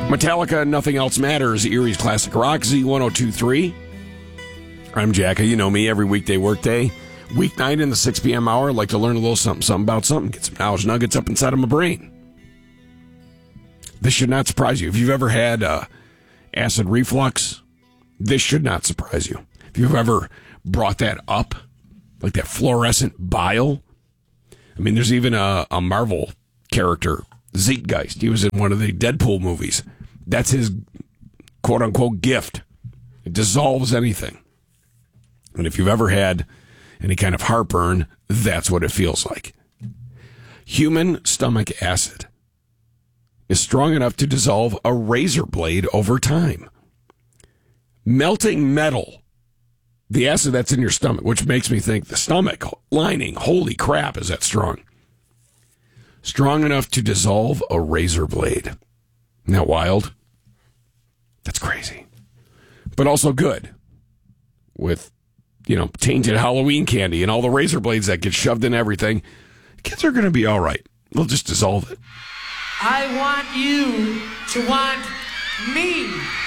Metallica, Nothing Else Matters, Erie's Classic Rock, Z1023. I'm Jacka. You know me, every weekday workday. Weeknight in the 6 p.m. hour, I like to learn a little something about something, get some knowledge nuggets up inside of my brain. This should not surprise you. If you've ever had acid reflux, this should not surprise you. If you've ever brought that up, like that fluorescent bile. I mean, there's even a Marvel character, Zeitgeist. He was in one of the Deadpool movies. That's his quote-unquote gift. It dissolves anything. And if you've ever had any kind of heartburn, that's what it feels like. Human stomach acid is strong enough to dissolve a razor blade over time. Melting metal, the acid that's in your stomach, which makes me think the stomach lining, holy crap, is that strong. Strong enough to dissolve a razor blade. Isn't that wild? That's crazy. But also good. With, tainted Halloween candy and all the razor blades that get shoved in everything. Kids are going to be all right. They'll just dissolve it. I want you to want me.